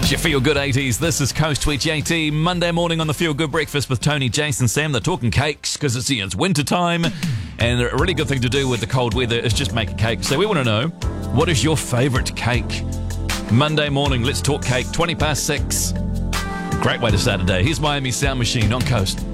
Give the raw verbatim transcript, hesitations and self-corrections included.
It's your Feel Good eighties. This is Coast Twitch eighty. Monday morning on the Feel Good Breakfast with Tony, Jason, Sam. They're talking cakes because it's, it's winter time. And a really good thing to do with the cold weather is just make a cake. So we want to know, what is your favourite cake? Monday morning, let's talk cake. twenty past six. Great way to start a day. Here's Miami Sound Machine on Coast.